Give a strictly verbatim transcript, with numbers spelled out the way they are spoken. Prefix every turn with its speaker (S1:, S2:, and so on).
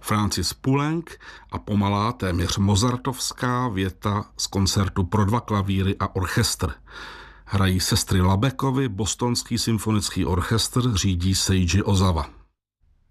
S1: Francis Poulenc a pomalá, téměř mozartovská věta z koncertu pro dva klavíry a orchestr. Hrají sestry Labekovy, Bostonský symfonický orchestr řídí Seiji Ozawa.